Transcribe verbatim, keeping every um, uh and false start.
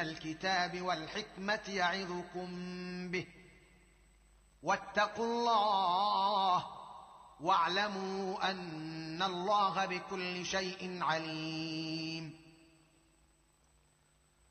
الكتاب والحكمة يعظكم به واتقوا الله واعلموا أن الله بكل شيء عليم